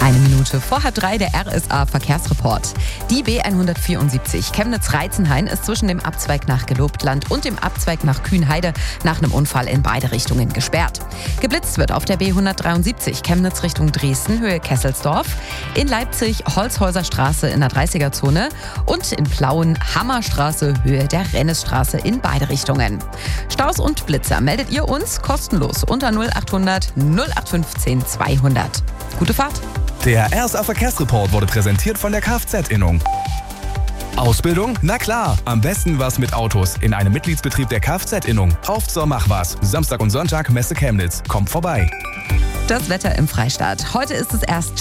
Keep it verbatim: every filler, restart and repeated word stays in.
Eine Minute vor halb drei der R S A-Verkehrsreport. Die B hundertvierundsiebzig Chemnitz-Reizenhain ist zwischen dem Abzweig nach Gelobtland und dem Abzweig nach Kühnheide nach einem Unfall in beide Richtungen gesperrt. Geblitzt wird auf der B hundertdreiundsiebzig Chemnitz Richtung Dresden, Höhe Kesselsdorf. In Leipzig Holzhäuser Straße in der dreißiger-Zone und in Plauen Hammerstraße, Höhe der Rennesstraße in beide Richtungen. Staus und Blitzer meldet ihr uns kostenlos unter null achthundert null acht fünfzehn zweihundert. Gute Fahrt! Der R S A-Verkehrsreport wurde präsentiert von der Kfz-Innung. Ausbildung? Na klar, am besten was mit Autos in einem Mitgliedsbetrieb der Kfz-Innung. Auf zur Machwas. Samstag und Sonntag Messe Chemnitz. Kommt vorbei. Das Wetter im Freistaat. Heute ist es erst